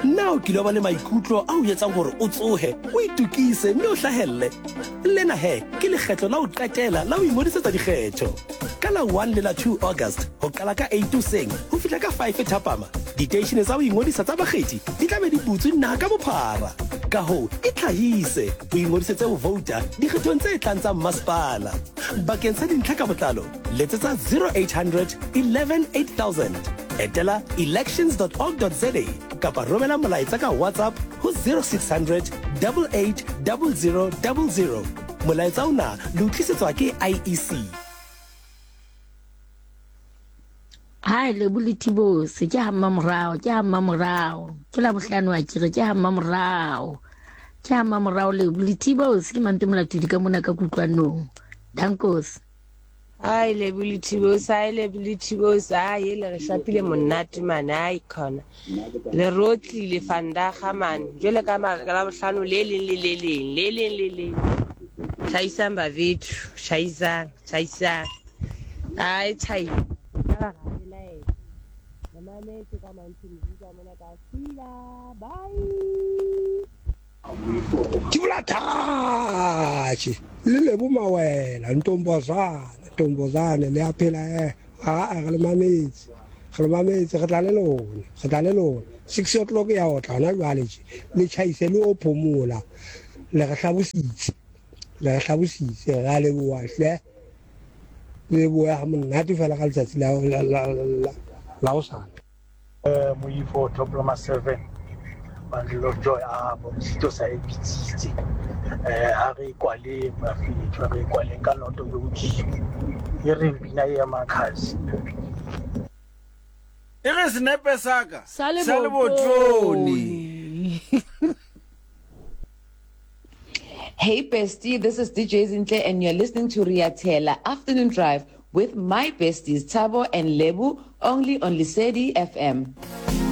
na o kile ba le maikutlo a o etsang gore o tsohe o itukise mme o hlahelle lena he ke lekgetlo la o qetela la o ingodisetsa dikgetho ka la 1 le la 2 August ho qala ka 8 hoseng ho fihla ka 5 thapama diteishene tsa ho ingodisa tsa bakgethi di tla be di butswe naha ka bophara ka ho e tlhahise o ingodisetse ho vouta dikgethong tse tlang tsa masepala bakeng sa dintlha ka botlalo letsetsa 0800 11 8000 etela elections.org.za kapa romela molaetsa ka WhatsApp ho 0600 88 0000 molaetsa ona le utlwisetswa ke IEC. Hai le bulitibo se ke hamma morao ke la bohlano wa kire ke hamma morao le bulitibo se ke mante molatudi ka mona ka kutlwanong dankos. Ai le bulitibo sa le re shapile monate man ai khona le rotli le fandaga man jole ka la bohlano le leng chaisa mba vitu chaisa ai chai Tibulatachi lile bumawela ntombazane le aphela re mametsi re tla le lona 6 o'clock ya o tla na jwaleje le chaise le o phomola le re hlabositse ga le boahle le boya ha monate fela ka letsatsi la o sana Moifo Diploma 7 bandlo joy abo sito sa ebitsitse a re kwale mafitho a re kwale ka noto go utlwi e re mpina ya makhazi e re snepe saka Sale botroni. Hey bestie, this is DJ Zinhle and you're listening to Riatela Afternoon Drive with my besties Thabo and Lebu only on Lesedi FM.